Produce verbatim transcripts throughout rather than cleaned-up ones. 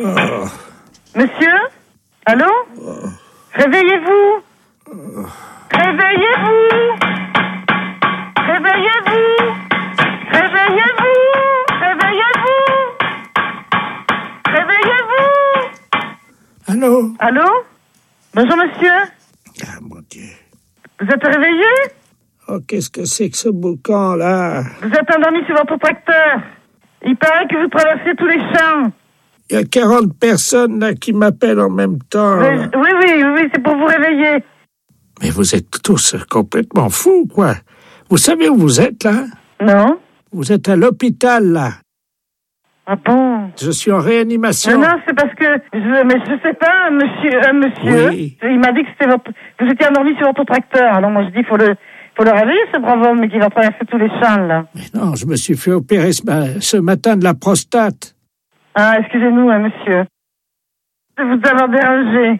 Oh. Monsieur? Allô? Oh. Réveillez-vous! Oh. Réveillez-vous! Réveillez-vous! Réveillez-vous! Réveillez-vous! Réveillez-vous! Allô? Allô? Bonjour, monsieur. Ah, mon Dieu. Vous êtes réveillé? Oh, qu'est-ce que c'est que ce boucan, là? Vous êtes endormi sur votre tracteur. Il paraît que vous traversez tous les champs. Il y a quarante personnes, là, qui m'appellent en même temps. Oui, oui, oui, oui, c'est pour vous réveiller. Mais vous êtes tous complètement fous, quoi. Vous savez où vous êtes, là? Non. Vous êtes à l'hôpital, là. Ah bon? Je suis en réanimation. Non, non, c'est parce que je, mais je sais pas, monsieur, euh, monsieur. Oui. Il m'a dit que c'était votre, vous étiez endormi sur votre tracteur. Alors moi je dis, faut le, faut le réveiller, ce brave homme qui va traverser tous les champs là. Mais non, je me suis fait opérer ce, ma- ce matin de la prostate. Ah, excusez-nous, hein, monsieur. De vous avoir dérangé.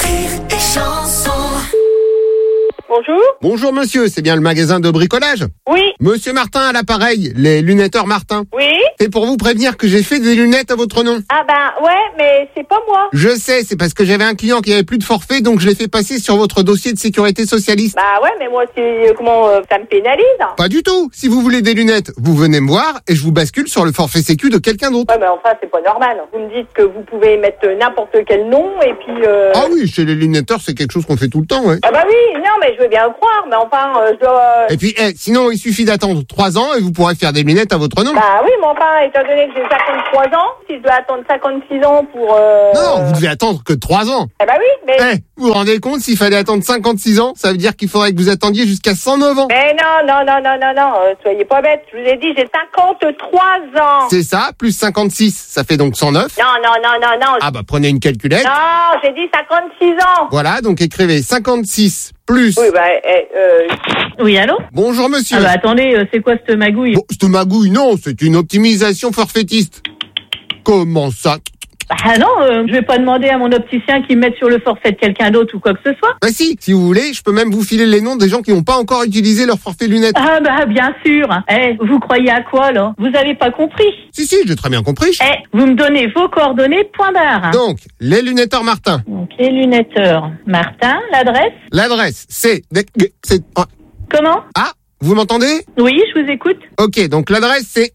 Bonjour. Bonjour monsieur, c'est bien le magasin de bricolage? Oui. Monsieur Martin à l'appareil, les lunetteurs Martin. Oui. C'est pour vous prévenir que j'ai fait des lunettes à votre nom. Ah ben ouais, mais c'est pas moi. Je sais, c'est parce que j'avais un client qui avait plus de forfait, donc je l'ai fait passer sur votre dossier de sécurité socialiste. Bah ouais, mais moi c'est comment euh, ça me pénalise. Pas du tout. Si vous voulez des lunettes, vous venez me voir et je vous bascule sur le forfait sécu de quelqu'un d'autre. Ouais, mais enfin c'est pas normal. Vous me dites que vous pouvez mettre n'importe quel nom et puis. Euh... Ah oui, chez les lunetteurs, c'est quelque chose qu'on fait tout le temps, ouais. Ah bah oui, non mais je veux bien le croire, mais enfin euh, je dois. Euh... Et puis, eh, sinon, il suffit d'attendre trois ans et vous pourrez faire des lunettes à votre nom. Bah oui, mais enfin, étant donné que j'ai cinquante-trois ans, si je dois attendre cinquante-six ans pour... Euh... Non, vous devez attendre que trois ans. Ah bah oui, mais... Eh, vous vous rendez compte, s'il fallait attendre cinquante-six ans, ça veut dire qu'il faudrait que vous attendiez jusqu'à cent neuf ans. Mais non, non, non, non, non, non, euh, soyez pas bêtes. Je vous ai dit, j'ai cinquante-trois ans. C'est ça, plus cinquante-six, ça fait donc cent neuf. Non, non, non, non, non. Ah bah prenez une calculette. Non, j'ai dit cinquante-six ans. Voilà, donc écrivez cinquante-six plus... Oui, bah, eh, euh... Oui, allô? Bonjour monsieur. Ah bah attendez, euh, c'est quoi cette magouille? Bon, cette magouille, non, c'est une optimisation forfaitiste. Comment ça? Ah non, euh, je vais pas demander à mon opticien qu'il me mette sur le forfait de quelqu'un d'autre ou quoi que ce soit. Bah si, si vous voulez, je peux même vous filer les noms des gens qui n'ont pas encore utilisé leur forfait lunettes. Ah bah bien sûr. Eh, vous croyez à quoi là? Vous avez pas compris? Si, si, j'ai très bien compris. Eh, vous me donnez vos coordonnées, point barre. Donc, les lunetteurs Martin. Donc les lunetteurs Martin, l'adresse? L'adresse, c'est... c'est... Comment? Ah, vous m'entendez? Oui, je vous écoute. Ok, donc l'adresse, c'est...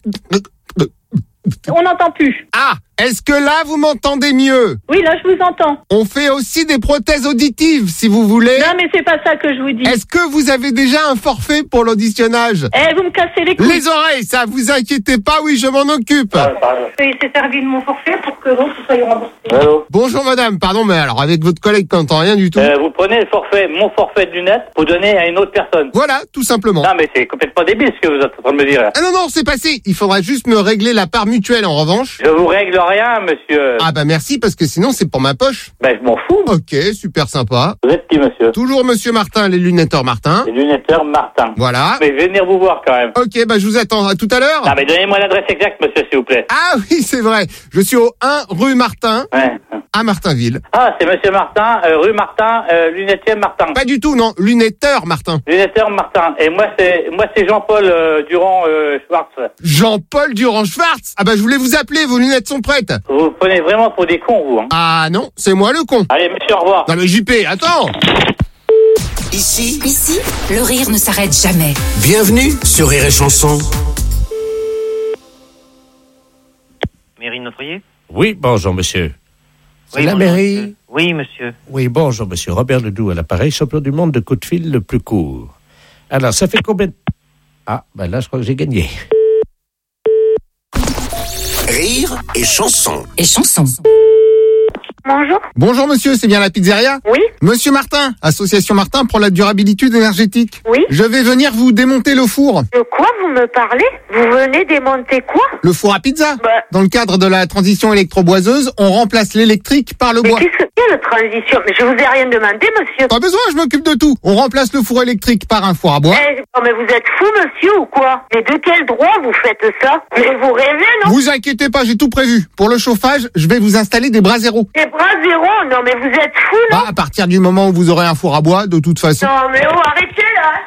On n'entend plus. Ah, est-ce que là, vous m'entendez mieux? Oui, là, je vous entends. On fait aussi des prothèses auditives, si vous voulez. Non, mais c'est pas ça que je vous dis. Est-ce que vous avez déjà un forfait pour l'auditionnage? Eh, vous me cassez les couilles. Les oreilles, ça, vous inquiétez pas, oui, je m'en occupe. Il s'est servi de mon forfait pour que l'autre soit remboursé. Allô? Bonjour madame, pardon, mais alors avec votre collègue qui n'entend rien du tout. Euh, vous prenez le forfait, mon forfait de lunettes, vous donnez à une autre personne. Voilà, tout simplement. Non mais c'est complètement débile ce que vous êtes en train de me dire là. Ah non, non, c'est passé. Il faudra juste me régler la part mutuelle en revanche. Je vous règle rien, monsieur. Ah bah merci, parce que sinon c'est pour ma poche. Ben je m'en fous. Ok, super sympa. Vous êtes qui, monsieur? Toujours monsieur Martin, les lunetteurs Martin. Les lunetteurs Martin. Voilà. Mais je vais venir vous voir quand même. Ok, bah je vous attends. À tout à l'heure. Non mais donnez-moi l'adresse exacte, monsieur, s'il vous plaît. Ah oui, c'est vrai. Je suis au un rue Martin, Ouais. à Martinville. Ah, c'est monsieur Martin, euh, rue Martin, euh, lunetier Martin. Pas du tout, non. Lunetteur Martin. Lunetteur Martin. Et moi c'est moi c'est Jean-Paul euh, Durand euh, Schwartz. Jean-Paul Durand-Schwartz. Ah bah je voulais vous appeler, vos lunettes sont prêtes. Vous vous prenez vraiment pour des cons, vous. Hein. Ah non, c'est moi le con. Allez, monsieur, au revoir. Non mais J P, attends. Ici, ici, le rire ne s'arrête jamais. Bienvenue sur Rire et Chanson. Mairie de Notre-Riez? Oui, bonjour, monsieur. C'est Oui, la bonjour, mairie? monsieur. Oui, monsieur. Oui, bonjour, monsieur. Robert Ledoux à l'appareil, champion du monde de coup de fil le plus court. Alors, ça fait combien de... Ah, ben là, je crois que j'ai gagné. Rire et Chanson. Et chanson. Bonjour. Bonjour monsieur, c'est bien la pizzeria? Oui. Monsieur Martin, association Martin pour la durabilité énergétique. Oui. Je vais venir vous démonter le four. De quoi vous me parlez? Vous venez démonter quoi? Le four à pizza. Bah. Dans le cadre de la transition électroboiseuse, on remplace l'électrique par le Mais bois. qu'est-ce que c'est la transition? Mais je vous ai rien demandé, monsieur. Pas besoin, je m'occupe de tout. On remplace le four électrique par un four à bois. Eh, oh, mais vous êtes fou, monsieur, ou quoi? Mais de quel droit vous faites ça? Mais vous rêvez, non? Vous inquiétez pas, j'ai tout prévu. Pour le chauffage, je vais vous installer des braseros. Des bras zéro? Non, mais vous êtes fou, non? Bah, à partir du moment où vous aurez un four à bois, de toute façon. Non, mais oh, arrêtez, là.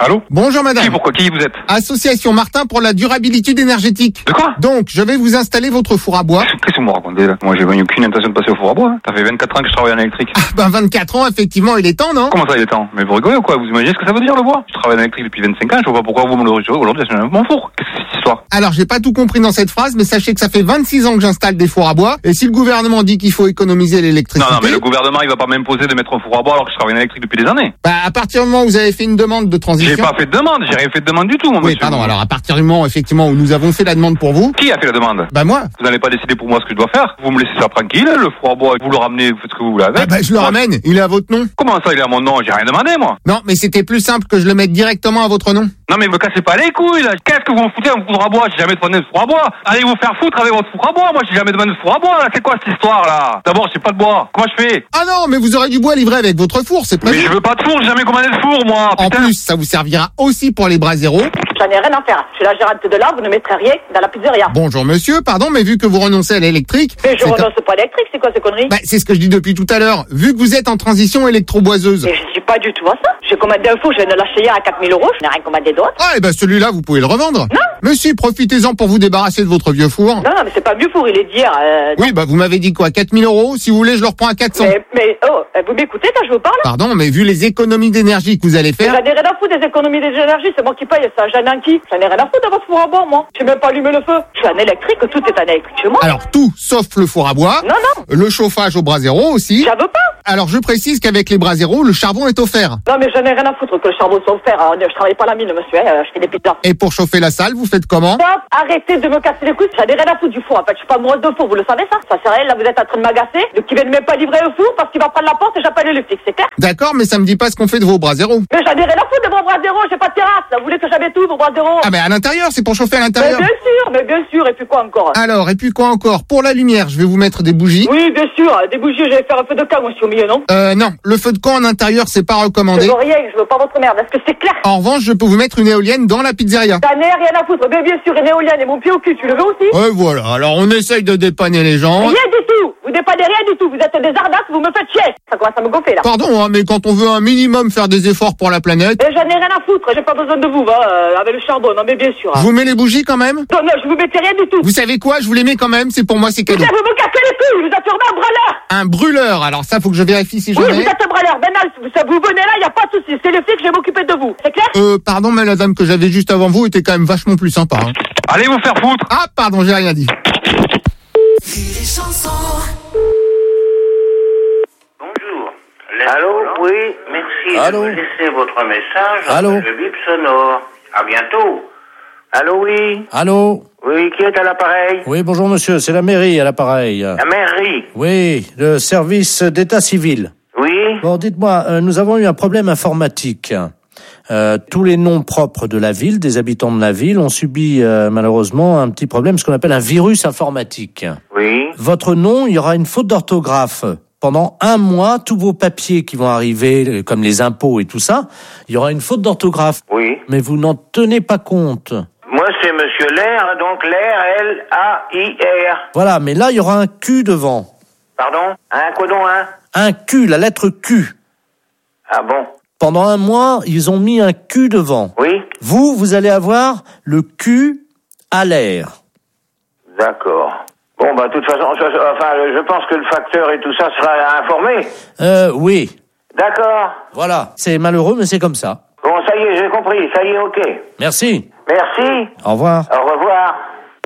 Allô? Bonjour madame. Qui, pourquoi, qui vous êtes? Association Martin pour la durabilité énergétique. De quoi? Donc, je vais vous installer votre four à bois. Qu'est-ce que vous me racontez là? Moi, j'ai aucune intention de passer au four à bois. Hein. Ça fait vingt-quatre ans que je travaille en électrique. Ah, ben vingt-quatre ans, effectivement, il est temps, non? Comment ça, il est temps? Mais vous rigolez ou quoi? Vous imaginez ce que ça veut dire le bois? Je travaille en électrique depuis vingt-cinq ans, je vois pas pourquoi vous me le retirez aujourd'hui, c'est mon four. Qu'est-ce que c'est cette histoire? Alors, j'ai pas tout compris dans cette phrase, mais sachez que ça fait vingt-six ans que j'installe des fours à bois. Et si le gouvernement dit qu'il faut économiser l'électricité... Non, non, mais le gouvernement, il va pas m'imposer de mettre un four à bois alors que je travaille en électrique depuis des années. Bah, à partir du moment où vous avez fait une demande de transition... J'ai pas fait de demande, j'ai rien fait de demande du tout, mon Oui, monsieur. pardon, alors à partir du moment, effectivement, où nous avons fait la demande pour vous... Qui a fait la demande? Bah moi. Vous n'allez pas décider pour moi ce que je dois faire. Vous me laissez ça tranquille, le four à bois, vous le ramenez, vous faites ce que vous voulez avec. Ah bah, je le moi, ramène, il est à votre nom. Comment ça, il est à mon nom? J'ai rien demandé, moi. Non, mais c'était plus simple que je le mette directement à votre nom. Non mais me cassez pas les couilles là. Qu'est-ce que vous me foutez un four à bois? J'ai jamais demandé de four à bois. Allez vous faire foutre avec votre four à bois. Moi j'ai jamais demandé de four à bois là. C'est quoi cette histoire là? D'abord j'ai pas de bois. Comment je fais? Ah non, mais vous aurez du bois livré avec votre four, c'est prévu. Mais je veux pas de four, j'ai jamais commandé de four moi. En Putain. plus, ça vous servira aussi pour les bras zéro. J'en ai rien à faire. Je suis la gérante de là, vous ne mettrez rien dans la pizzeria. Bonjour monsieur, pardon, mais vu que vous renoncez à l'électrique... Mais je c'est renonce pas à l'électrique, c'est quoi ces conneries? Bah, c'est ce que je dis depuis tout à l'heure. Vu que vous êtes en transition électroboiseuse... Mais je dis pas du tout à ça. J'ai commandé un four, je viens de l'acheter hier à quatre mille euros, je n'ai rien commandé d'autre. Ah, et bah celui-là, vous pouvez le revendre. Non. Monsieur, profitez-en pour vous débarrasser de votre vieux four. Non, non, mais c'est pas mieux four, il est d'hier. Euh, Oui, bah vous m'avez dit quoi, quatre mille euros? Si vous voulez, je le reprends à quatre cents. mais, mais, oh, vous m'écoutez quand je vous parle? Pardon, mais vu les économies d'énergie que vous allez Mais faire... J'en ai rien à foutre des économies d'énergie, c'est moi qui paye ça. J'en ai un qui? J'en ai rien à foutre de votre four à bois, moi. J'ai même pas allumé le feu. Je suis en électrique, tout est en électrique chez moi. Alors tout, sauf le four à bois. Non, non. Le chauffage au bras zéro aussi. J'en veux pas. Alors je précise qu'avec les bras zéro, le charbon est offert. Non, mais j'en ai rien à foutre que le charbon soit offert. Alors, je travaille pas à la mine, monsieur, hein, je fais des pizzas. Et pour chauffer la salle, vous faites comment? Stop, arrêtez de me casser les couilles, j'en ai rien à foutre du four. En fait, je suis pas amoureuse de four, vous le savez ça? Ça sert à rien, là vous êtes en train de m'agacer, de qui viennent même pas livrer le four parce qu'il va prendre la porte et j'appelle le flic, c'est clair? D'accord, mais ça me dit pas ce qu'on fait de vos bras zéro. Mais j'en ai rien à foutre de vos bras zéro, j'ai pas de terrasse. Vous voulez que j'avais tout, vos bras zéro? Ah mais à l'intérieur, c'est pour chauffer à Mais l'intérieur. bien sûr, mais bien sûr, et puis quoi encore? Alors, et puis quoi encore? Pour la lumière, je vais vous mettre des bougies. Oui, bien sûr, des bougies, j'allais faire un peu de camp, moi je suis au milieu, non? Euh, non, le feu de camp en intérieur, c'est pas Je recommandé. veux rien, je veux pas votre merde, est-ce que c'est clair? En revanche, je peux vous mettre une éolienne dans la pizzeria. J'en ai rien à foutre, mais bien sûr, une éolienne et mon pied au cul, tu le veux aussi? Ouais, voilà. Alors, on essaye de dépanner les gens. Rien du tout! Vous dépannez rien du tout, vous êtes des ardasses, vous me faites chier! Ça commence à me gonfler là. Pardon, hein, mais quand on veut un minimum faire des efforts pour la planète, Mais j'en ai rien à foutre, j'ai pas besoin de vous, hein, euh, avec le charbon, non mais bien sûr. je vous mets les bougies quand même. Non, non, je vous mettais rien du tout. Vous savez quoi? Je vous les mets quand même. C'est pour moi, c'est cadeau. Putain, vous me cassez les couilles, vous êtes sûrement un brûleur. Un brûleur. Alors ça, faut que je vérifie si j'en Oui, vous ai. êtes un brûleur, ben non, vous, vous venez là, y a pas de souci, c'est le flic, je vais m'occuper de vous, c'est clair? Euh, pardon, mais la dame que j'avais juste avant vous était quand même vachement plus sympa. Hein. Allez vous faire foutre. Ah, pardon, j'ai rien dit. Bonjour. Allô, oui, merci Allô de me laisser votre message. Allô Le bip sonore. À bientôt. Allô, oui. Allô? Oui, qui est à l'appareil? Oui, bonjour monsieur, c'est la mairie à l'appareil. La mairie. Oui, le service d'état civil. Oui. Bon, dites-moi, euh, nous avons eu un problème informatique. Euh, tous les noms propres de la ville, des habitants de la ville, ont subi euh, malheureusement un petit problème, ce qu'on appelle un virus informatique. Oui. Votre nom, il y aura une faute d'orthographe. Pendant un mois, tous vos papiers qui vont arriver, comme les impôts et tout ça, il y aura une faute d'orthographe. Oui. Mais vous n'en tenez pas compte. Moi, c'est Monsieur Lair, donc Lair, L A I R. Voilà, mais là, il y aura un Q devant. Pardon? Un quoi donc, hein? Un Q, la lettre Q. Ah bon? Pendant un mois, ils ont mis un Q devant. Oui. Vous, vous allez avoir le Q à l'air. D'accord. Bon, bah, de toute façon, ça, ça, enfin, je pense que le facteur et tout ça sera informé. Euh, oui. D'accord. Voilà. C'est malheureux, mais c'est comme ça. Bon, ça y est, j'ai compris. Ça y est, ok. Merci. Merci. Au revoir. Au revoir.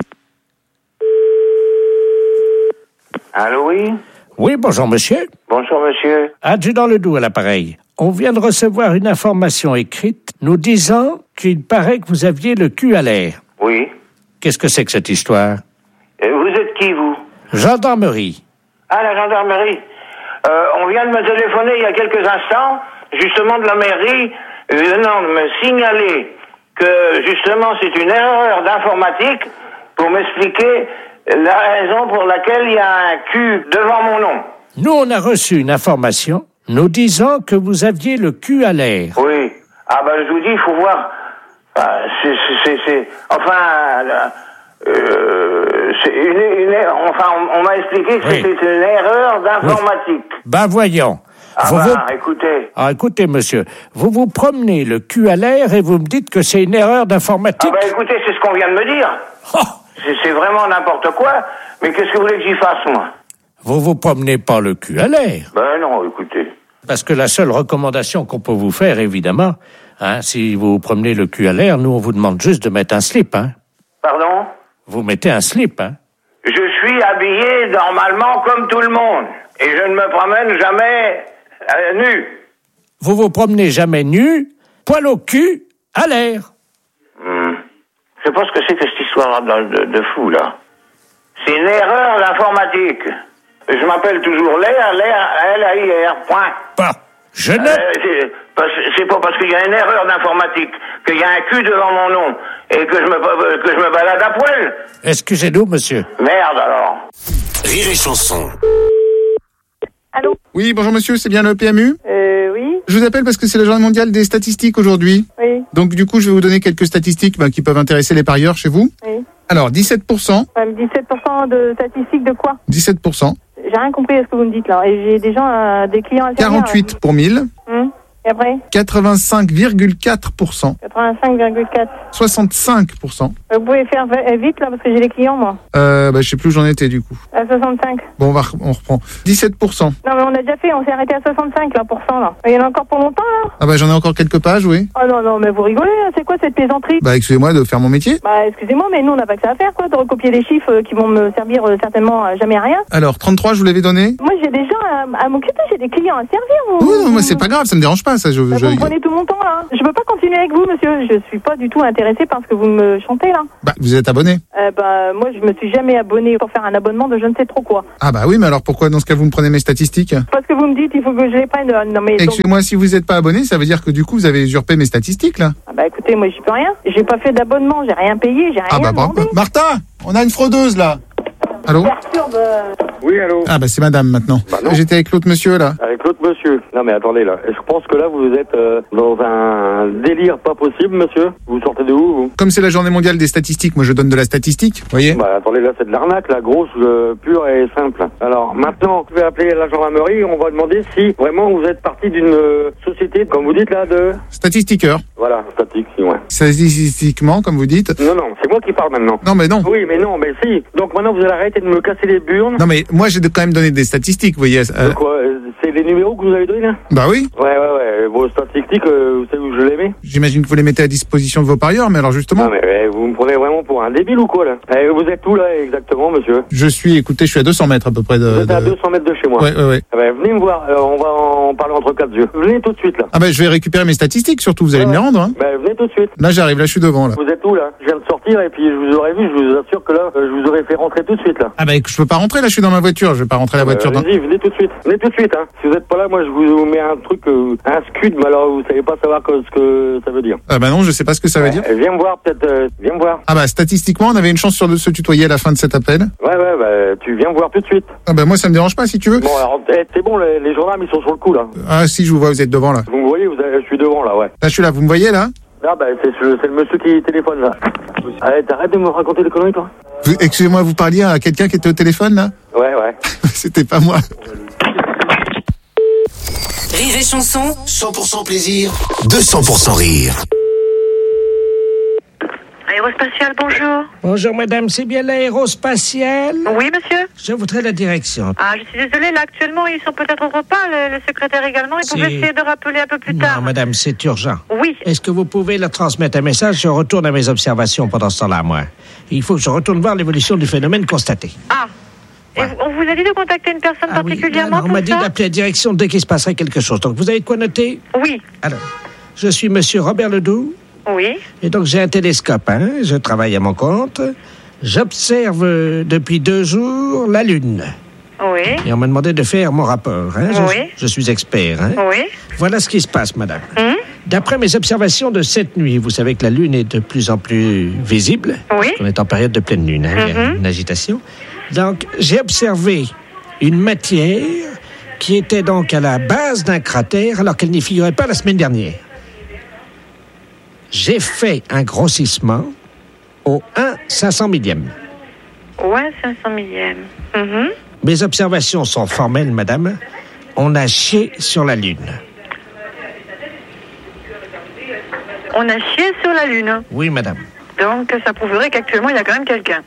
Allô, oui? Oui, bonjour, monsieur. Bonjour, monsieur. Adjudant Ledoux à l'appareil. On vient de recevoir une information écrite nous disant qu'il paraît que vous aviez le cul à l'air. Oui. Qu'est-ce que c'est que cette histoire? Euh, vous êtes qui, vous? Gendarmerie. Ah, la gendarmerie. Euh, on vient de me téléphoner il y a quelques instants, justement de la mairie, venant de me signaler que, justement, c'est une erreur d'informatique pour m'expliquer la raison pour laquelle il y a un Q devant mon nom. Nous, on a reçu une information nous disant que vous aviez le cul à l'air. Oui. Ah, ben, je vous dis, il faut voir. Enfin, c'est, c'est, c'est, c'est enfin, là, euh, c'est une, une, enfin, on, on m'a expliqué que Oui. c'était une erreur d'informatique. Ben voyons. Ah Vous bah, vous- écoutez. Ah, écoutez, monsieur, vous vous promenez le cul à l'air et vous me dites que c'est une erreur d'informatique. Ah bah écoutez, c'est ce qu'on vient de me dire. Oh, C'est, c'est vraiment n'importe quoi. Mais qu'est-ce que vous voulez que j'y fasse, moi? vous vous promenez pas le cul à l'air. Ben non, écoutez. Parce que la seule recommandation qu'on peut vous faire, évidemment, hein, si vous vous promenez le cul à l'air, nous, on vous demande juste de mettre un slip, hein. Pardon? Vous mettez un slip, hein. Je suis habillé normalement comme tout le monde. Et je ne me promène jamais euh, nu. Vous vous promenez jamais nu, poil au cul, à l'air. Hmm. Je sais pas ce que c'est que cette histoire de, de, de fou, là. C'est une erreur d'informatique. Je m'appelle toujours l'air, l'air, L A I R, point. Bah, je ne... Euh, c'est, parce- c'est pas parce qu'il y a une erreur d'informatique qu'il y a un cul devant mon nom et que je me, que je me balade à poil. Excusez-nous, monsieur. Merde, alors. Rire et chanson. Allô? Oui, bonjour monsieur, c'est bien le P M U? Euh, oui, Je vous appelle parce que c'est la journée mondiale des statistiques aujourd'hui. oui, Donc du coup, je vais vous donner quelques statistiques bah, qui peuvent intéresser les parieurs chez vous. oui. Alors, dix-sept pour cent, Euh, dix-sept pour cent de statistiques de quoi? dix-sept pour cent, J'ai rien compris à ce que vous me dites là. Et j'ai des gens, euh, des clients à servir. quarante-huit pour mille, Hum. Et après? quatre-vingt-cinq virgule quatre pour cent, quatre-vingt-cinq virgule quatre. soixante-cinq pour cent. Vous pouvez faire v- vite là parce que j'ai des clients moi. Euh, bah, je sais plus où j'en étais du coup. À soixante-cinq. Bon, on, va, re- on reprend. dix-sept pour cent. Non mais on a déjà fait, on s'est arrêté à soixante-cinq là, pour cent là. Il y en a encore pour longtemps là? Ah bah j'en ai encore quelques pages, oui. Oh non, non, mais vous rigolez là, c'est quoi cette plaisanterie? Bah excusez-moi de faire mon métier. Bah excusez-moi, mais nous on n'a pas que ça à faire quoi, de recopier des chiffres euh, qui vont me servir euh, certainement à jamais à rien. Alors, trente-trois, je vous l'avais donné. Moi j'ai des gens à, à m'occuper, j'ai des clients à servir. Vous, Oui, non, moi c'est pas grave, ça me dérange pas, ça. Je, Bah, je- vous me prenez tout mon temps là. Je peux pas continuer avec vous monsieur, je suis pas du tout intéressée par ce que vous me chantez là. Bah, vous êtes abonné. Euh, bah moi je me suis jamais abonnée pour faire un abonnement de je ne sais trop quoi. Ah bah oui, mais alors pourquoi dans ce cas vous me prenez mes statistiques? Parce que vous me dites il faut que je les prenne. euh, Non mais donc- Excusez-moi, si vous n'êtes pas abonné, ça veut dire que du coup vous avez usurpé mes statistiques là. Ah bah écoutez, moi j'y peux rien. J'ai pas fait d'abonnement, j'ai rien payé, j'ai rien Ah bah bravo. demandé. Martha, on a une fraudeuse là. Allô? Perturbe, euh, Oui, allô. Ah bah c'est madame maintenant. Bah non. J'étais avec l'autre monsieur là. Avec l'autre monsieur. Non mais attendez là, je pense que là vous êtes euh, dans un délire pas possible, monsieur. Vous sortez de où vous? Comme c'est la journée mondiale des statistiques, moi je donne de la statistique, vous voyez? Bah attendez, là c'est de l'arnaque, la grosse, euh, pure et simple. Alors maintenant, je vais appeler la gendarmerie, on va demander si vraiment vous êtes parti d'une euh, société, comme vous dites là, de... Statistiqueur. Voilà, statique, si, ouais. Statistiquement, comme vous dites. Non, non, c'est moi qui parle maintenant. Non mais non. Oui, mais non, mais si. Donc maintenant vous allez arrêter de me casser les burnes. Non mais moi j'ai de- quand même donné des statistiques, vous voyez. euh, De quoi euh, C'est les numéros que vous avez donnés là? Bah oui. Ouais, ouais, ouais. Vos statistiques, euh, vous savez où je les mets? J'imagine que vous les mettez à disposition de vos parieurs, mais alors justement. Non mais euh, vous me prenez vraiment pour un débile ou quoi là? Eh, vous êtes où là exactement, monsieur? Je suis, écoutez, je suis à deux cents mètres à peu près de. Vous êtes à de- deux cents mètres de chez moi. Ouais, ouais, ouais. Ah ben, venez me voir, euh, on va en parler entre quatre yeux. Venez tout de suite là. Ah bah je vais récupérer mes statistiques surtout, vous allez me les rendre. Hein. Ben, venez tout de suite. Là j'arrive, là je suis devant là. Vous êtes où là? Je viens de sortir et puis je vous aurais vu, je vous assure que là, euh, je vous aurais fait rentrer tout de suite là. Ah bah je peux pas rentrer là, je suis dans ma voiture, je vais pas rentrer la voiture Euh, dans. Allez-y, venez tout de suite. Venez tout de suite, hein. Si vous êtes pas là, moi je vous mets un truc, euh, un scud, mais alors vous savez pas savoir que- ce que ça veut dire. Ah bah non, je sais pas ce que ça veut dire. Euh, viens me voir peut-être, euh, viens me voir. Ah bah statistiquement on avait une chance sur de se tutoyer à la fin de cet appel. Ouais, ouais, bah tu viens me voir tout de suite. Ah bah moi ça me dérange pas si tu veux. Bon alors, eh, c'est bon, les, les gendarmes ils sont sur le coup là. Ah si je vous vois, vous êtes devant là. Vous me voyez, vous avez- je suis devant là, ouais. Là je suis là, vous me voyez là? Ah bah c'est c'est le monsieur qui téléphone là. Allez, t'arrêtes de me raconter des conneries toi. Vous- Excusez-moi, vous parliez à quelqu'un qui était au téléphone là? Ouais, ouais. C'était pas moi. Rire et chanson. cent pour cent plaisir, deux cents pour cent rire. Aérospatial, bonjour. Bonjour madame, c'est bien l'aérospatiale? Oui, monsieur. Je voudrais la direction. Ah, je suis désolée, là, actuellement, ils sont peut-être au repas, le, le secrétaire également. Ils C'est- pouvaient essayer de rappeler un peu plus Non tard. madame, c'est urgent. Oui. Est-ce que vous pouvez leur transmettre un message? Je retourne à mes observations pendant ce temps-là, moi. Il faut que je retourne voir l'évolution du phénomène constaté. Ah. Et vous- on vous a dit de contacter une personne Ah oui, particulièrement alors, on pour m'a dit ça? d'appeler la direction dès qu'il se passerait quelque chose. Donc vous avez de quoi noter? Oui. Alors, je suis monsieur Robert Ledoux. Oui. Et donc j'ai un télescope, hein, je travaille à mon compte. J'observe euh, depuis deux jours la Lune. Oui. Et on m'a demandé de faire mon rapport. Hein. Je, Oui. je suis expert. Hein. Oui. Voilà ce qui se passe, madame. Hum? D'après mes observations de cette nuit, vous savez que la Lune est de plus en plus visible. Oui. On est en période de pleine Lune, hein, il y a Mhm. une agitation. Donc, j'ai observé une matière qui était donc à la base d'un cratère alors qu'elle n'y figurait pas la semaine dernière. J'ai fait un grossissement au un cinq cents millième. Ouais, cinq cents millième. Mhm. Mes observations sont formelles, madame. On a chié sur la Lune. On a chié sur la Lune. Oui, madame. Donc, ça prouverait qu'actuellement, il y a quand même quelqu'un.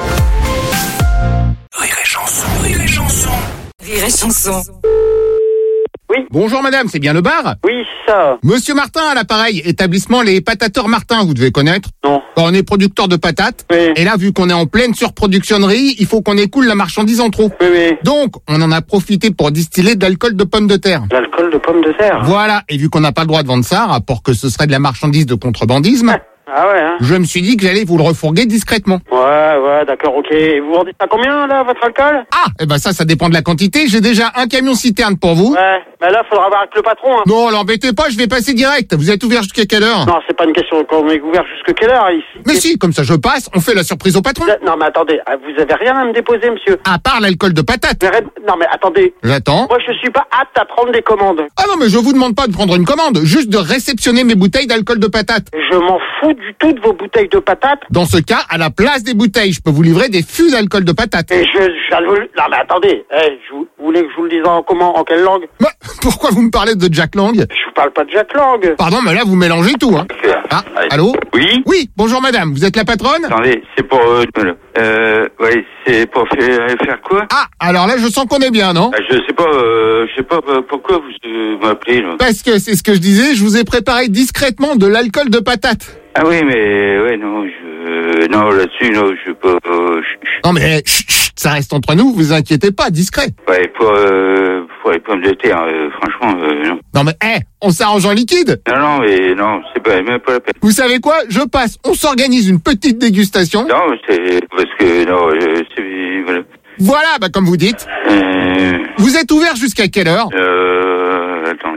Rire et chanson, rire et chanson. Rire et chanson. Oui. Bonjour madame, c'est bien le bar? Oui, ça. Monsieur Martin à l'appareil, établissement Les Patateurs Martin, vous devez connaître? Non. On est producteur de patates. Oui. Et là, vu qu'on est en pleine surproduction de riz, il faut qu'on écoule la marchandise en trop. Oui, oui. Donc, on en a profité pour distiller de l'alcool de pomme de terre. L'alcool de pomme de terre? Voilà. Et vu qu'on n'a pas le droit de vendre ça, rapport que ce serait de la marchandise de contrebandisme, ah ouais, hein. Je me suis dit que j'allais vous le refourguer discrètement. Ouais, ouais, d'accord, ok. Et vous vendez ça combien, là, votre alcool? Ah, eh ben ça, ça dépend de la quantité. J'ai déjà un camion citerne pour vous. Ouais, mais là, faudra voir avec le patron, hein. Non, l'embêtez pas, je vais passer direct. Vous êtes ouvert jusqu'à quelle heure? Non, c'est pas une question qu'on est ouvert jusqu'à quelle heure, ici? Mais si, comme ça je passe, on fait la surprise au patron. Non, mais attendez, vous avez rien à me déposer, monsieur? À part l'alcool de patate. Non, mais attendez. J'attends. Moi, je suis pas apte à prendre des commandes. Ah non, mais je vous demande pas de prendre une commande, juste de réceptionner mes bouteilles d'alcool de patate. Je m'en fous du tout de vos bouteilles de patates. Dans ce cas, à la place des bouteilles, je peux vous livrer des fûts d'alcool de patate. Et je, je, vous... Non, mais attendez, hey, je, vous voulez que je vous le dise en comment, en quelle langue? Bah, pourquoi vous me parlez de Jack Lang? Je vous parle pas de Jack Lang. Pardon, mais là, vous mélangez tout, hein. Ah, allô? Oui? Oui, bonjour madame, vous êtes la patronne? Attendez, c'est pour... Euh, euh oui, c'est pour faire, faire quoi? Ah, alors là, je sens qu'on est bien, non? Ah, je sais pas, euh, je sais pas pourquoi vous euh, m'appelez, là. Parce que c'est ce que je disais, je vous ai préparé discrètement de l'alcool de patate. Ah oui, mais, ouais, non, je... Non, là-dessus, non, je peux pas... Euh, je... Non, mais, chut, chut, ça reste entre nous, vous inquiétez pas, discret. Ouais, pour, euh, pour les pommes de terre, euh, franchement, euh, non. Non, mais, hé, hey, on s'arrange en liquide. Non, non, mais, non, c'est pas, même pas la peine. Vous savez quoi? Je passe, on s'organise une petite dégustation. Non, c'est, parce que, non, euh, c'est, voilà. Voilà, bah, comme vous dites. Euh... Vous êtes ouvert jusqu'à quelle heure? Euh, attendez.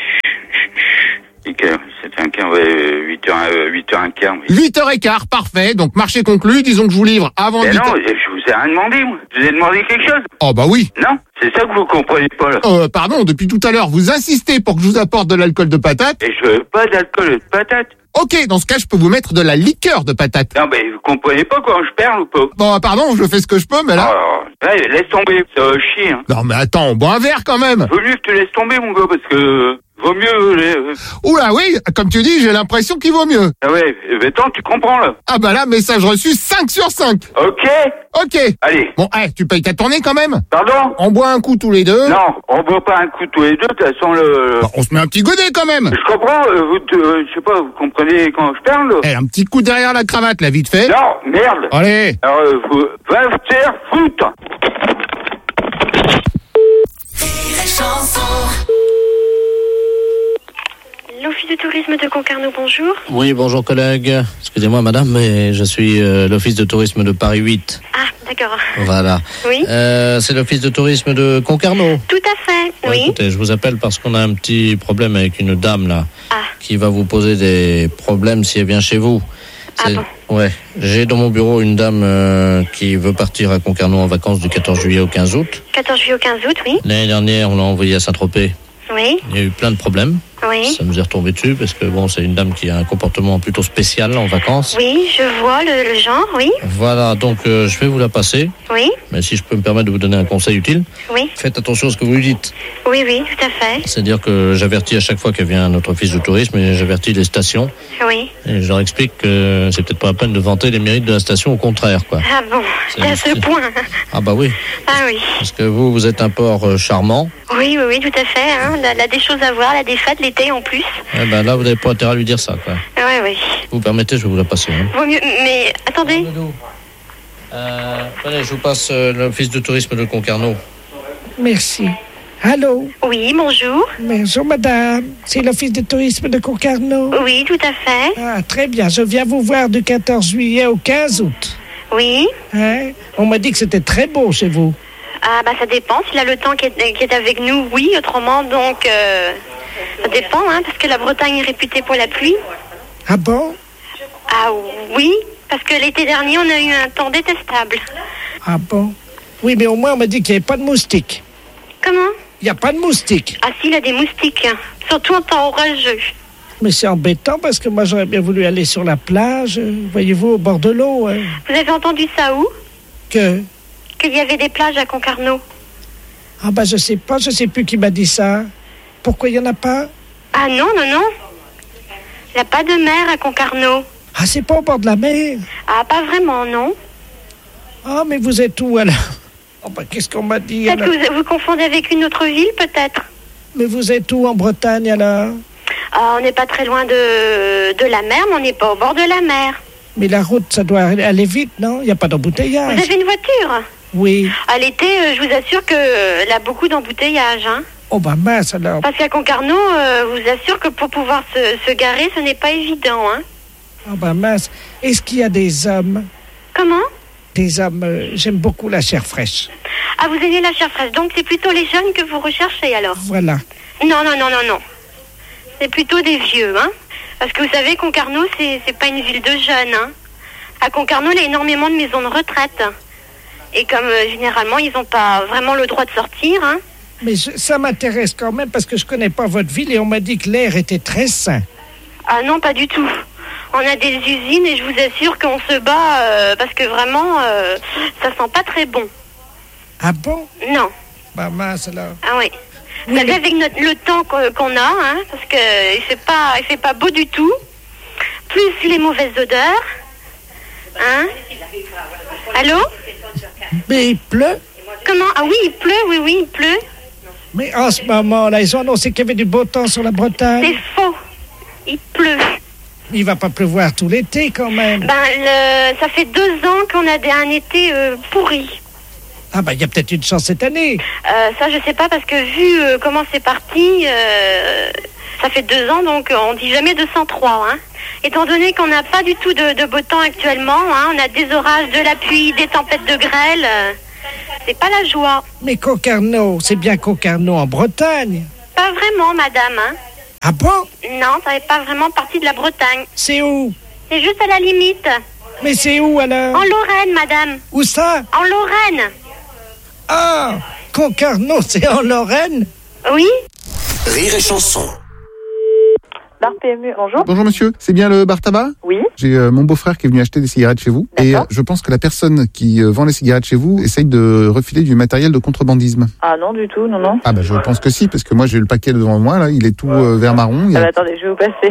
C'est un quart, ouais, huit heures, huit heures un quart. Oui. huit heures quinze, parfait. Donc, marché conclu. Disons que je vous livre avant mais huit non, heures. je vous ai rien demandé, moi. Je vous ai demandé quelque chose. Oh, bah oui. Non, c'est ça que vous comprenez pas, là. Euh, pardon, depuis tout à l'heure, vous insistez pour que je vous apporte de l'alcool de patate. Et je veux pas d'alcool de patate. Ok, dans ce cas, je peux vous mettre de la liqueur de patate. Non, mais vous comprenez pas quand je perds ou pas? Bon, pardon, je fais ce que je peux, mais là... Oh, ouais, laisse tomber, ça va chier, hein. Non, mais attends, on boit un verre quand même. Vaut mieux que tu laisses tomber, mon gars, parce que... Vaut mieux... Les... Oula, oui, comme tu dis, j'ai l'impression qu'il vaut mieux. Ah ouais, mais attends, tu comprends, là. Ah bah là, message reçu cinq sur cinq. Ok. Ok. Allez. Bon, eh, hey, tu payes ta tournée quand même? Pardon? On boit un coup tous les deux? Non, on boit pas un coup tous les deux, de toute façon, le... Bah, on se met un petit godet quand même. Je comprends, euh, vous, euh, je sais pas, vous comprenez quand je parle, là? Eh, hey, un petit coup derrière la cravate, là, vite fait. Non, merde. Allez. Alors, euh, vous, va vous faire foutre. L'Office de tourisme de Concarneau, bonjour. Oui, bonjour collègue. Excusez-moi madame, mais je suis euh, l'Office de tourisme de Paris huit. Ah, d'accord. Voilà. Oui. Euh, c'est l'Office de tourisme de Concarneau. Tout à fait, ouais, oui. Écoutez, je vous appelle parce qu'on a un petit problème avec une dame là, ah. qui va vous poser des problèmes si elle vient chez vous. Ah bon? Ouais, j'ai dans mon bureau une dame euh, qui veut partir à Concarneau en vacances du quatorze juillet au quinze août. quatorze juillet au quinze août, oui. L'année dernière, on l'a envoyée à Saint-Tropez. Oui. Il y a eu plein de problèmes. Oui. Ça nous est retombé dessus parce que bon, c'est une dame qui a un comportement plutôt spécial en vacances. Oui, je vois le, le genre, oui. Voilà, donc euh, je vais vous la passer. Oui. Mais si je peux me permettre de vous donner un conseil utile. Oui. Faites attention à ce que vous lui dites. Oui, oui, tout à fait. C'est-à-dire que j'avertis à chaque fois qu'elle vient à notre office de tourisme et j'avertis les stations. Oui. Et je leur explique que c'est peut-être pas la peine de vanter les mérites de la station, au contraire, quoi. Ah bon, c'est à ce point. Ah bah oui. Ah oui. Parce que vous, vous êtes un port euh, charmant. Oui, oui, oui, tout à fait. Hein. Elle a, elle a des choses à voir, elle a des fêtes l'été en plus. Eh ben là, vous n'avez pas intérêt à lui dire ça, quoi. Oui, oui. Vous permettez, je vais vous la passer. Hein. Vaut mieux, mais attendez. Euh, allez, je vous passe euh, l'office de tourisme de Concarneau. Merci. Allô? Oui, bonjour. Bonjour, madame. C'est l'office de tourisme de Concarneau? Oui, tout à fait. Ah, très bien. Je viens vous voir du quatorze juillet au quinze août. Oui. Hein? On m'a dit que c'était très beau chez vous. Ah, bah ça dépend. S'il a le temps qui est, qui est avec nous, oui. Autrement, donc, euh, ça dépend, hein, parce que la Bretagne est réputée pour la pluie. Ah bon? Ah oui, parce que l'été dernier, on a eu un temps détestable. Ah bon? Oui, mais au moins, on m'a dit qu'il n'y avait pas de moustiques. Comment? Il n'y a pas de moustiques. Ah si, il y a des moustiques, hein. Surtout en temps orageux. Mais c'est embêtant parce que moi, j'aurais bien voulu aller sur la plage, voyez-vous, au bord de l'eau. Hein. Vous avez entendu ça où? Que? Qu'il y avait des plages à Concarneau. Ah bah je sais pas, je sais plus qui m'a dit ça. Pourquoi il y en a pas? Ah non, non, non. Il n'y a pas de mer à Concarneau. Ah, c'est pas au bord de la mer? Ah, pas vraiment, non. Ah, mais vous êtes où alors? Oh bah qu'est-ce qu'on m'a dit Peut-être alors? que vous, vous confondez avec une autre ville, peut-être. Mais vous êtes où en Bretagne alors? Ah, on n'est pas très loin de, de la mer, mais on n'est pas au bord de la mer. Mais la route, ça doit aller vite, non? Il n'y a pas d'embouteillage. Vous avez une voiture? Oui. À l'été, euh, je vous assure qu'il y a beaucoup d'embouteillages, hein. Oh bah mince alors. Parce qu'à Concarneau, euh, je vous assure que pour pouvoir se, se garer, ce n'est pas évident, hein. Oh bah mince. Est-ce qu'il y a des hommes? Comment? Des hommes, euh, j'aime beaucoup la chair fraîche. Ah, vous aimez la chair fraîche, donc c'est plutôt les jeunes que vous recherchez alors? Voilà. Non, non, non, non, non. C'est plutôt des vieux, hein. Parce que vous savez, Concarneau, c'est, c'est pas une ville de jeunes, hein. À Concarneau, il y a énormément de maisons de retraite. Et comme euh, généralement, ils n'ont pas vraiment le droit de sortir, hein. Mais je, ça m'intéresse quand même parce que je connais pas votre ville et on m'a dit que l'air était très sain. Ah non, pas du tout. On a des usines et je vous assure qu'on se bat euh, parce que vraiment, euh, ça sent pas très bon. Ah bon? Non. Bah mince alors. Ah oui. Vous Oui, savez, mais- avec notre, le temps qu'on, qu'on a, hein, parce que il fait pas, il fait pas beau du tout. Plus les mauvaises odeurs. Hein? Allô? Mais il pleut? Comment? Ah oui, il pleut, oui, oui, il pleut. Mais en ce moment-là, ils ont annoncé qu'il y avait du beau temps sur la Bretagne. C'est faux. Il pleut. Il va pas pleuvoir tout l'été quand même. Ben, le, ça fait deux ans qu'on a des, un été euh, pourri. Ah bah il y a peut-être une chance cette année. Euh, ça, je sais pas, parce que vu euh, comment c'est parti, euh, ça fait deux ans, donc on dit jamais deux cent trois, hein. Étant donné qu'on n'a pas du tout de, de beau temps actuellement, hein, on a des orages, de la pluie, des tempêtes de grêle, euh, c'est pas la joie. Mais Concarneau, c'est bien Concarneau en Bretagne. Pas vraiment, madame, hein. Ah bon? Non, ça n'est pas vraiment partie de la Bretagne. C'est où? C'est juste à la limite. Mais c'est où alors? En Lorraine, madame. Où ça? En Lorraine. Ah, Concarneau, c'est en Lorraine? Oui. Rire et chanson. Bar P M U, bonjour. Bonjour monsieur, c'est bien le bar tabac? Oui. J'ai euh, mon beau-frère qui est venu acheter des cigarettes chez vous. Et euh, je pense que la personne qui euh, vend les cigarettes chez vous essaye de refiler du matériel de contrebandisme. Ah non, du tout, non, non. Ah bah je pense que si, parce que moi j'ai le paquet devant moi, là, il est tout euh, vert marron. il y a- Ah bah, attendez, je vais vous passer.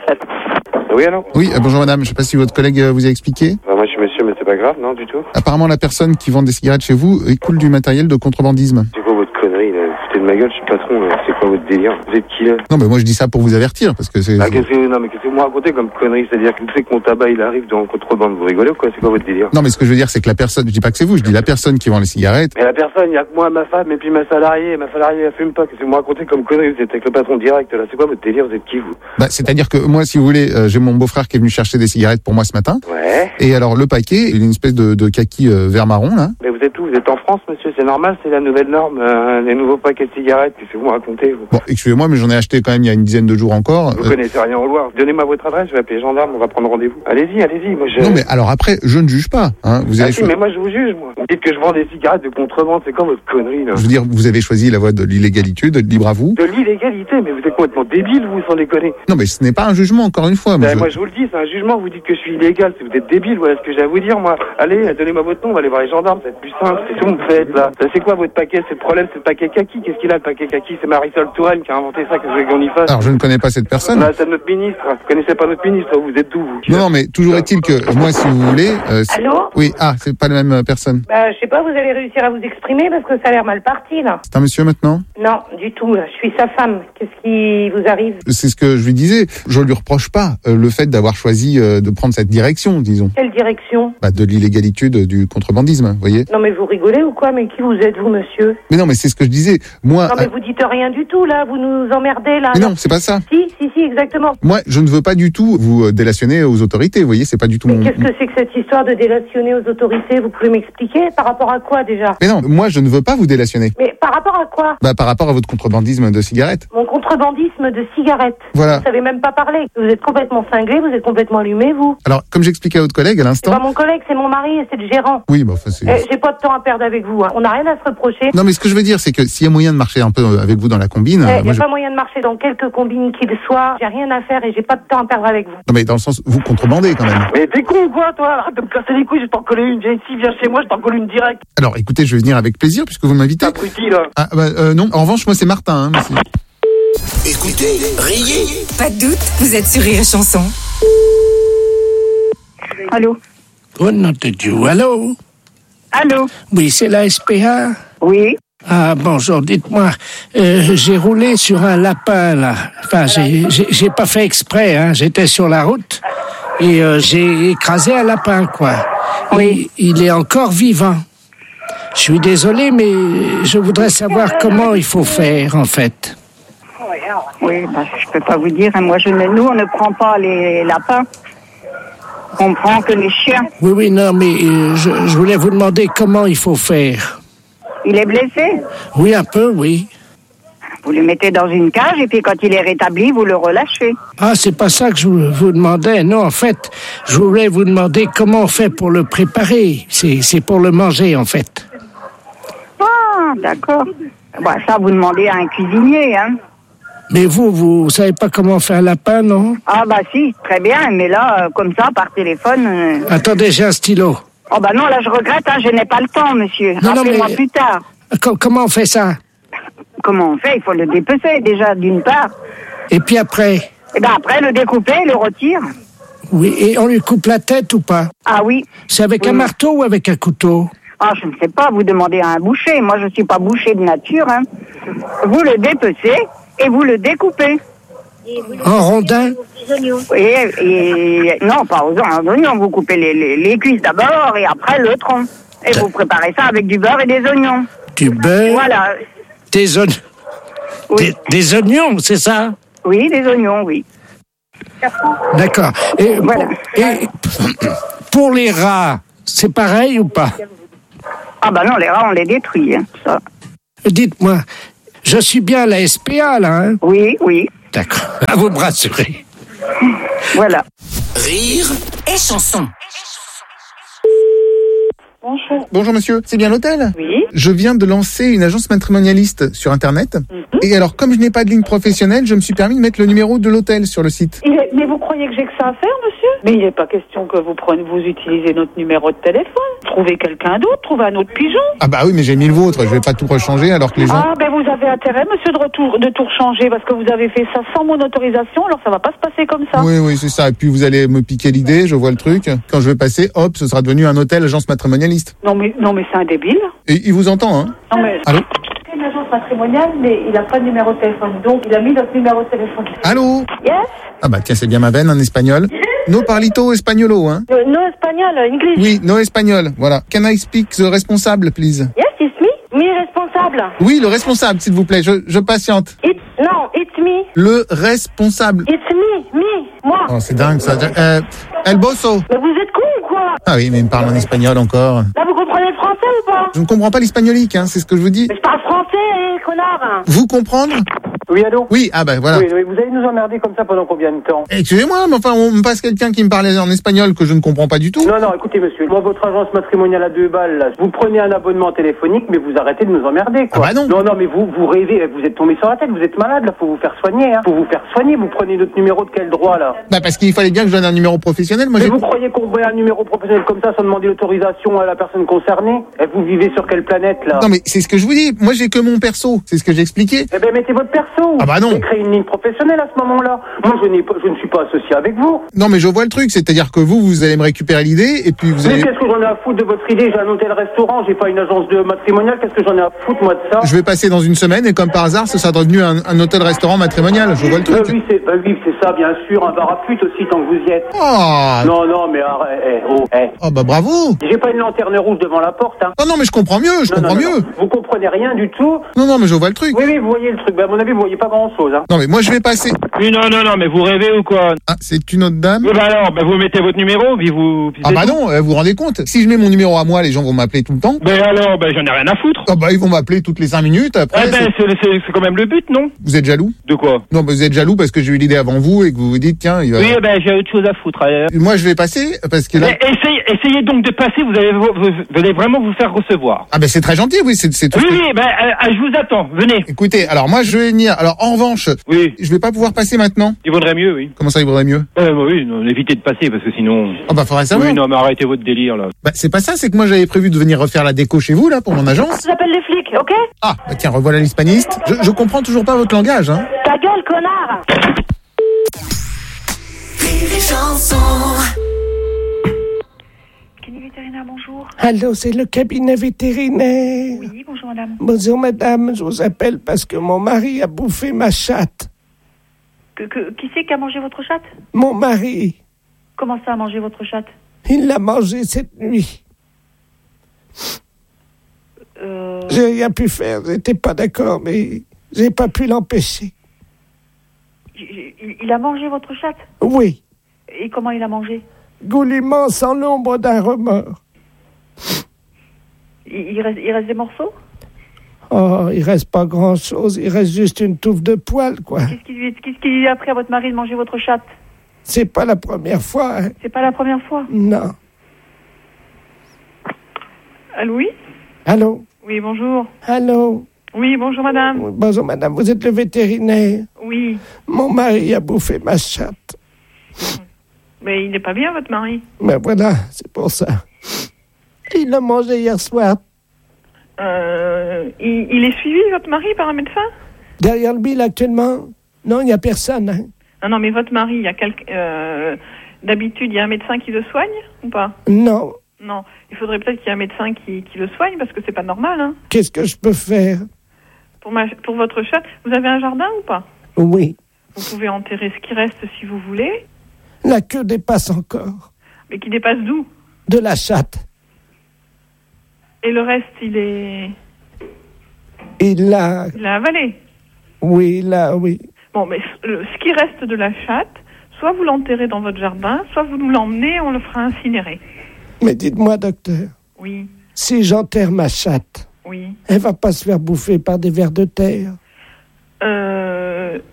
Oui, alors Oui, euh, bonjour madame, je sais pas si votre collègue euh, vous a expliqué. bah, Moi, je suis monsieur, mais c'est pas grave, non, du tout. Apparemment la personne qui vend des cigarettes chez vous écoule du matériel de contrebandisme. C'est quoi votre connerie, là? Vous foutez de ma gueule, je suis patron, là. C'est quoi votre délire? Vous êtes qui, là? Non mais moi je dis ça pour vous avertir, parce que c'est... Ah, qu'est-ce que, non, mais qu'est-ce que vous me racontez comme connerie? C'est-à-dire que vous savez que mon tabac, il arrive dans le contrebande. Vous rigolez ou quoi? C'est quoi votre délire? Non mais ce que je veux dire c'est que la personne, je dis pas que c'est vous, je dis la personne qui vend les cigarettes. Mais la personne, il y a que moi, ma femme, et puis ma salariée. Ma salariée, elle fume pas. Qu'est-ce que vous me racontez comme connerie? Vous êtes avec le patron direct, là. C'est quoi votre délire? Vous êtes qui, vous? Bah, c'est-à-dire que moi, si vous voulez, euh, j'ai mon beau-frère qui est venu chercher des cigarettes pour moi ce matin. Ouais. Et alors le paquet, il est une espèce de, de kaki euh, vert marron là. Mais vous êtes où? Vous êtes en France, monsieur? C'est normal, c'est la nouvelle norme, euh, les nouveaux paquets de cigarettes. Qu'est-ce que vous me racontez, vous? Bon, excusez-moi, mais j'en ai acheté quand même il y a une dizaine de jours encore. Vous Euh, connaissez rien au Loir. Donnez-moi votre adresse, je vais appeler les gendarmes, on va prendre rendez-vous. Allez-y, allez-y. Moi, je... Non mais alors après, je ne juge pas. Hein. Vous Ah avez si, cho- mais moi je vous juge, moi. Vous dites que je vends des cigarettes de contrebande, c'est quoi votre connerie, là? Je veux dire, vous avez choisi la voie de l'illégalité, de libre à vous. De l'illégalité, mais vous êtes complètement débile, vous, sans déconner. Non mais ce n'est pas un jugement, encore une fois. Moi, Ben, je- moi je vous le dis, c'est un jugement, vous dites que je suis illégal, si vous êtes débile, voilà ce que j'ai à vous dire, moi. Allez, donnez-moi votre nom, on va aller voir les gendarmes, ça va être plus simple. C'est ce que vous me faites, là. Ça, c'est quoi votre paquet? C'est le problème, c'est le paquet kaki. Qu'est-ce qu'il a, le paquet kaki? C'est Marisol Touraine qui a inventé ça, qu'est-ce que vous voulez qu'on y fasse? Alors je ne connais pas cette personne. Là, c'est notre ministre. Vous connaissez pas notre ministre, vous êtes d'où, vous? Non, non, mais toujours est-il que moi, si vous voulez... euh, si- Allô? Oui, ah, c'est pas la même euh, personne. Bah, je sais pas, vous allez réussir à vous exprimer parce que ça a l'air mal parti, là. C'est un monsieur maintenant? Non, du tout, là. Je suis sa femme. Qu'est-ce qui vous arrive? C'est ce que je lui disais. Je lui reproche pas euh, le fait d'avoir choisi euh, de prendre cette direction, disons. Quelle direction? Bah, de l'illégalité du contrebandisme, vous voyez. Non, mais vous rigolez ou quoi? Mais qui vous êtes, vous, monsieur? Mais non, mais c'est ce que je disais. Moi, Non, mais euh, vous dites rien du tout, là. Vous nous emmerdez, là. mais non, c'est pas ça. Si, si, si, exactement. Moi, je ne veux pas du tout vous euh, délationner aux autorités, vous voyez, c'est pas du tout Mais mon... qu'est-ce que c'est que cette histoire de délationner aux autorités? Vous pouvez m'expliquer? Par rapport à quoi, déjà? Mais non, moi, je ne veux pas vous délationner. Mais par rapport à quoi? Bah, par rapport à votre contrebandisme de cigarettes. Mon contre contrebandisme de cigarettes. Voilà. Vous savez même pas parler. Vous êtes complètement cinglé, vous êtes complètement allumé, vous. Alors, comme j'expliquais à votre collègue à C'est l'instant... pas mon collègue, c'est mon mari et c'est le gérant. Oui, bah, enfin, c'est... Eh, j'ai pas de temps à perdre avec vous. Hein. On n'a rien à se reprocher. Non, mais ce que je veux dire, c'est que s'il y a moyen de marcher un peu avec vous dans la combine... Il euh, n'y a moi, je- pas moyen de marcher dans quelques combines qu'il soit. J'ai rien à faire et j'ai pas de temps à perdre avec vous. Non, mais dans le sens, vous contrebandez quand même. Mais t'es con ou quoi, toi? Arrête de me casser les couilles, je vais t'en coller une. Viens ici, viens chez moi, je t'en colle une direct. Alors, écoutez, je vais venir avec plaisir puisque vous m'invitez. Abruti, là. Ah, bah, euh, non, en revanche, moi, c'est Martin. Hein, monsieur. Écoutez, riez. Pas de doute, vous êtes sur Rire et Chanson. Allô? Oh, nom de Dieu, allô? Allô? Oui, c'est la S P A? Oui. Ah, bonjour, dites-moi, euh, j'ai roulé sur un lapin, là. Enfin, j'ai, j'ai, j'ai pas fait exprès, hein. J'étais sur la route et euh, j'ai écrasé un lapin, quoi. Oui. Il, il est encore vivant. Je suis désolé, mais je voudrais savoir comment il faut faire, en fait. Oui, bah, je peux pas vous dire. Hein. Moi, je ne, nous, on ne prend pas les lapins. On prend que les chiens. Oui, oui, non, mais euh, je, je voulais vous demander comment il faut faire. Il est blessé? Oui, un peu, oui. Vous le mettez dans une cage et puis quand il est rétabli, vous le relâchez. Ah, c'est pas ça que je vous vous demandais. Non, en fait, je voulais vous demander comment on fait pour le préparer. C'est, c'est pour le manger, en fait. Ah, d'accord. Bah, ça, vous demandez à un cuisinier, hein. Mais vous, vous savez pas comment faire un lapin, non? Ah, bah si, très bien. Mais là, euh, comme ça, par téléphone... euh, Attendez, j'ai un stylo. Oh, bah non, là, je regrette, hein, je n'ai pas le temps, monsieur. Non, non, Rappelez-moi mais- plus tard. Co- comment on fait ça? Comment on fait? Il faut le dépecer, déjà, d'une part. Et puis après? Et ben après, le découper, le retire. Oui, et on lui coupe la tête ou pas? Ah oui. C'est avec Oui. un marteau ou avec un couteau? Ah, je ne sais pas, vous demandez à un boucher. Moi, je ne suis pas boucher de nature, hein. Vous le dépecez et vous le découpez. En rondins? Et, et non, pas aux en oignons. Vous coupez les, les, les cuisses d'abord et après le tronc. Et vous préparez ça avec du beurre et des oignons. Du beurre? Voilà. Des oignons? Des, des oignons, c'est ça? Oui, des oignons, oui. D'accord. Et, pour, et pour les rats, c'est pareil ou pas? Ah bah non, les rats, on les détruit, hein, ça. Dites-moi, je suis bien à la S P A, là, hein? Oui, oui. D'accord. À vous me rassurer. Voilà. Rire et Chanson. Bonjour. Bonjour monsieur, c'est bien l'hôtel? Oui. Je viens de lancer une agence matrimonialiste sur Internet. Mhm. Et alors, comme je n'ai pas de ligne professionnelle, je me suis permis de mettre le numéro de l'hôtel sur le site. Il est- Mais vous croyez que j'ai que ça à faire, monsieur? Mais il n'est pas question que vous preniez, vous utilisez notre numéro de téléphone. Trouvez quelqu'un d'autre, trouvez un autre pigeon. Ah bah oui, mais j'ai mis le vôtre, je vais pas tout rechanger alors que les gens... Ah, ben vous avez intérêt, monsieur, de retour, de tout changer parce que vous avez fait ça sans mon autorisation, alors ça va pas se passer comme ça. Oui, oui, c'est ça. Et puis vous allez me piquer l'idée, je vois le truc. Quand je vais passer, hop, ce sera devenu un hôtel agence matrimonialiste. Non, mais, non, mais c'est un débile. Et il vous entend, hein? Non, mais. Allô? C'est une agence matrimoniale, mais il n'a pas de numéro de téléphone. Donc, il a mis notre numéro de téléphone. Allô? Yes? Ah bah tiens, c'est bien ma veine en espagnol. No parlito espagnolo, hein? Uh, no espagnol, English. Oui, no espagnol, voilà. Can I speak the responsable, please? Yes, it's me. Me responsable. Oui, le responsable, s'il vous plaît, je, je patiente. It's, non, it's me. Le responsable. It's me, me, moi. Oh, c'est dingue, ça. Euh, El Bosso. Mais vous êtes con ou quoi? Ah oui, mais il me parle en espagnol encore. Là, vous comprenez le français ou pas? Je ne comprends pas l'espagnolique, hein, c'est ce que je vous dis. Mais je parle français, eh, connard. Vous comprendre? Oui, allô? Oui, ah bah voilà. Oui, oui, vous allez nous emmerder comme ça pendant combien de temps? Excusez-moi, mais enfin, on me passe quelqu'un qui me parlait en espagnol que je ne comprends pas du tout. Non, non, écoutez, monsieur, moi, votre agence matrimoniale à deux balles, là, vous prenez un abonnement téléphonique, mais vous arrêtez de nous emmerder, quoi. Ah bah non. Non, non, mais vous, vous rêvez, vous êtes tombé sur la tête, vous êtes malade, là, faut vous faire soigner, hein. Faut vous faire soigner, vous prenez notre numéro de quel droit, là? Bah parce qu'il fallait bien que je donne un numéro professionnel. Moi, Mais j'ai... vous croyez qu'on voit un numéro professionnel comme ça sans demander l'autorisation à la personne concernée? Et vous vivez sur quelle planète, là? Non mais c'est ce que je vous dis. Moi, j'ai que mon perso. C'est ce que j'expliquais. Eh ben, mettez votre perso. Ah bah non. Et créez une ligne professionnelle à ce moment-là. Moi, je n'ai pas, je ne suis pas associé avec vous. Non mais je vois le truc. C'est-à-dire que vous, vous allez me récupérer l'idée et puis vous Mais allez... qu'est-ce que j'en ai à foutre de votre idée? J'ai un hôtel-restaurant, j'ai pas une agence de matrimoniale, qu'est-ce que j'en ai à foutre, moi, de ça? Je vais passer dans une semaine et comme par hasard, ce sera devenu un, un hôtel-restaurant matrimonial. Je vois le truc. Bah oui, c'est, bah oui, c'est ça, bien sûr, un bar à pute aussi, tant que vous y êtes. Oh. Non, non, mais arrête, eh, oh, eh. Oh bah bravo. J'ai pas une lanterne rouge devant la porte, hein. Non non mais je comprends mieux. Je Non, comprends non, non, mieux. non. Vous comprenez rien du tout. Non non mais je vois le truc. Oui, oui, vous voyez le truc. Bah, à mon avis, vous voyez pas grand-chose, hein. Non, mais moi, je vais passer. Oui, non, non, non, mais vous rêvez ou quoi? Ah, c'est une autre dame? Oui, bah alors, bah vous mettez votre numéro, puis vous... Puis ah bah non, vous vous rendez compte? Si je mets mon numéro à moi, les gens vont m'appeler tout le temps. Ben alors, ben j'en ai rien à foutre. Ah bah ils vont m'appeler toutes les cinq minutes, après... Eh ben, c'est, c'est, c'est quand même le but, non? Vous êtes jaloux? De quoi? Non, bah vous êtes jaloux parce que j'ai eu l'idée avant vous et que vous vous dites, tiens... Il va... Oui, ben j'ai autre chose à foutre. Euh... Moi, je vais passer, parce que là... Mais essayez, essayez donc de passer, vous allez, vous, vous allez vraiment vous faire recevoir. Ah ben c'est très gentil, oui, c'est, c'est tout. Oui, que... oui, ben euh, je vous attends, venez. Écoutez, alors moi, je vais venir. Alors, en revanche, oui. je vais pas pouvoir passer maintenant. Il vaudrait mieux, oui. Comment ça, il vaudrait mieux? Euh, bah oui, non, évitez de passer, parce que sinon... Ah bah faudrait savoir. Oui, non, mais arrêtez votre délire, là. Bah c'est pas ça, c'est que moi, j'avais prévu de venir refaire la déco chez vous, là, pour mon agence. J'appelle les flics, ok? Ah, bah tiens, revoilà l'hispaniste. Je, je comprends toujours pas votre langage, hein. Ta gueule, connard! Cabinet vétérinaire, bonjour. Allô, c'est le cabinet vétérinaire. Oui, bonjour madame. Bonjour madame, je vous appelle parce que mon mari a bouffé ma chatte. Que, que, qui c'est qui a mangé votre chatte? Mon mari. Comment ça a mangé votre chatte? Il l'a mangée cette nuit. Euh... J'ai rien pu faire, j'étais pas d'accord, mais j'ai pas pu l'empêcher. Il, il a mangé votre chatte? Oui. Et comment il a mangé? Goulûment, sans l'ombre d'un remords. Il, il, reste, il reste des morceaux? Oh, il reste pas grand-chose, il reste juste une touffe de poils, quoi. Qu'est-ce qui, lui, qu'est-ce qui lui a appris à votre mari de manger votre chatte? C'est pas la première fois, hein. C'est pas la première fois? Non. Allô, oui? Allô? Oui, bonjour. Allô? Oui, bonjour madame. Oui, bonjour madame, vous êtes le vétérinaire? Oui. Mon mari a bouffé ma chatte. Mais il n'est pas bien, votre mari. Ben voilà, c'est pour ça. Il l'a mangé hier soir. Euh, il, il est suivi, votre mari, par un médecin? Derrière le bill, actuellement? Non, il n'y a personne. Hein. Non, non, mais votre mari, il y a quelque... Euh, d'habitude, il y a un médecin qui le soigne, ou pas? Non. Non, il faudrait peut-être qu'il y ait un médecin qui, qui le soigne, parce que c'est pas normal, hein. Qu'est-ce que je peux faire? Pour, ma, pour votre chatte, vous avez un jardin ou pas? Oui. Vous pouvez enterrer ce qui reste si vous voulez. La queue dépasse encore. Mais qui dépasse d'où? De la chatte. Et le reste, il est... Il l'a... Il l'a avalé? Oui, là, oui. Bon, mais le, ce qui reste de la chatte, soit vous l'enterrez dans votre jardin, soit vous nous l'emmenez et on le fera incinérer. Mais dites-moi, docteur. Oui. Si j'enterre ma chatte, oui. Elle va pas se faire bouffer par des vers de terre? Euh...